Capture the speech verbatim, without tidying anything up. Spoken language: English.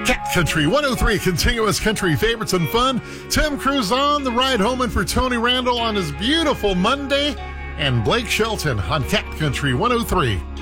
Cat Country one oh three, continuous country favorites and fun. Tim Cruz on the ride home and for Tony Randall on his beautiful Monday. And Blake Shelton on Cat Country one oh three.